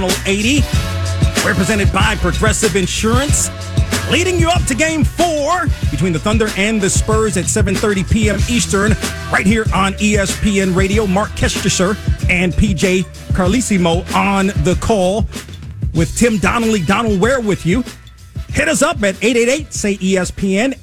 80. We're presented by Progressive Insurance, leading you up to Game 4 between the Thunder and the Spurs at 7:30 p.m. Eastern, right here on ESPN Radio. Mark Kestisher and PJ Carlesimo on the call with Tim Donnelly. Donald Ware with you. Hit us up at 888-SAY-ESPN,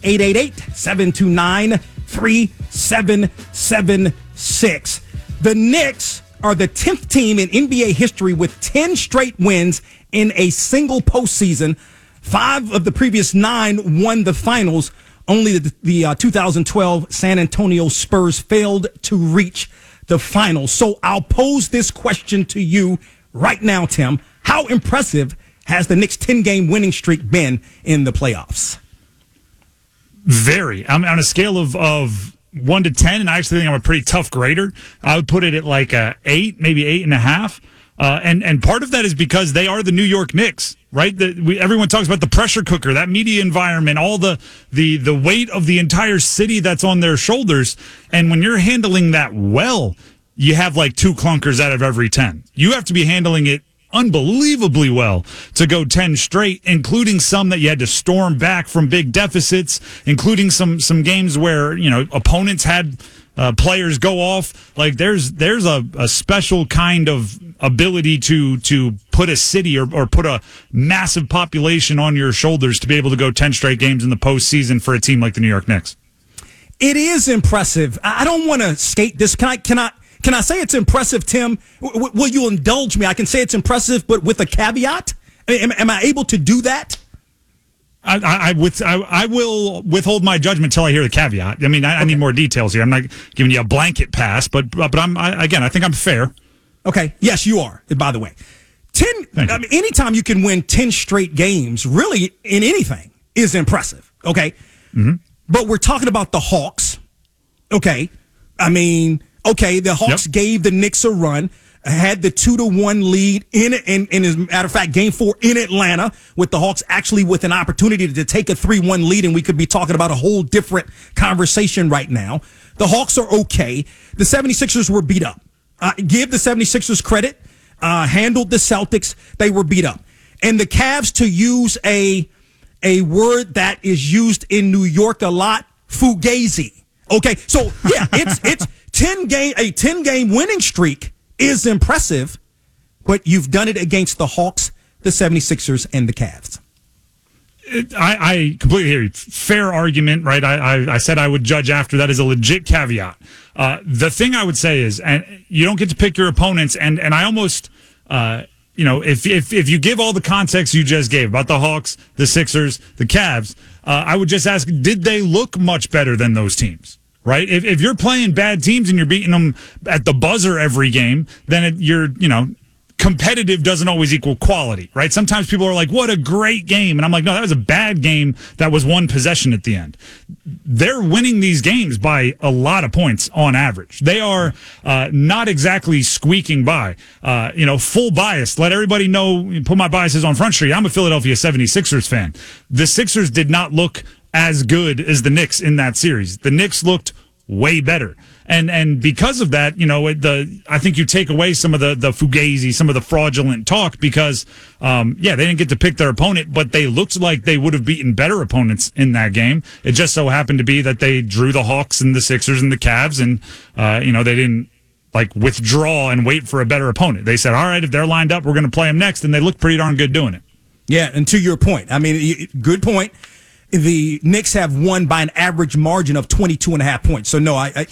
888-729-3776. The Knicks are the 10th team in NBA history with 10 straight wins in a single postseason. 5 of the previous 9 won the finals. Only the 2012 San Antonio Spurs failed to reach the finals. So I'll pose this question to you right now, Tim. How impressive has the Knicks' 10-game winning streak been in the playoffs? Very. I'm on a scale of 1 to 10, and I actually think I'm a pretty tough grader. I would put it at like a 8, maybe 8.5. And part of that is because they are the New York Knicks, right? Everyone talks about the pressure cooker, that media environment, all the weight of the entire city that's on their shoulders. And when you're handling that well, you have like 2 clunkers out of every 10. You have to be handling it unbelievably well to go 10 straight, including some that you had to storm back from big deficits, including some games where, you know, opponents had players go off. Like there's a special kind of ability to put a city or put a massive population on your shoulders to be able to go 10 straight games in the postseason for a team like the New York Knicks. It is impressive. I don't want to skate this. Can I say it's impressive, Tim? Will you indulge me? I can say it's impressive, but with a caveat. Am I able to do that? I will withhold my judgment until I hear the caveat. I mean, I need more details here. I'm not giving you a blanket pass, but I think I'm fair. Okay. Yes, you are. By the way, 10. I mean, anytime you can win 10 straight games, really in anything, is impressive. Okay. Mm-hmm. But we're talking about the Hawks. Okay. I mean. Okay, the Hawks gave the Knicks a run, had the 2-1 lead in as a matter of fact, Game 4 in Atlanta, with the Hawks actually with an opportunity to take a 3-1 lead, and we could be talking about a whole different conversation right now. The Hawks are okay. The 76ers were beat up. Give the 76ers credit, handled the Celtics. They were beat up. And the Cavs, to use a word that is used in New York a lot, fugazi. Okay, so yeah, it's a 10-game winning streak is impressive, but you've done it against the Hawks, the 76ers, and the Cavs. I completely hear you. Fair argument, right? I said I would judge after. That is a legit caveat. The thing I would say is, and you don't get to pick your opponents, and I almost, if you give all the context you just gave about the Hawks, the Sixers, the Cavs, I would just ask, did they look much better than those teams? Right? If you're playing bad teams and you're beating them at the buzzer every game, then competitive doesn't always equal quality, right? Sometimes people are like, what a great game. And I'm like, no, that was a bad game that was one possession at the end. They're winning these games by a lot of points on average. They are not exactly squeaking by. Full bias. Let everybody know, put my biases on Front Street. I'm a Philadelphia 76ers fan. The Sixers did not look as good as the Knicks in that series. The Knicks looked way better. And because of that, I think you take away some of the fugazi, some of the fraudulent talk because, they didn't get to pick their opponent, but they looked like they would have beaten better opponents in that game. It just so happened to be that they drew the Hawks and the Sixers and the Cavs and, they didn't withdraw and wait for a better opponent. They said, all right, if they're lined up, we're going to play them next. And they looked pretty darn good doing it. Yeah. And to your point, I mean, good point. The Knicks have won by an average margin of 22.5 points. So no,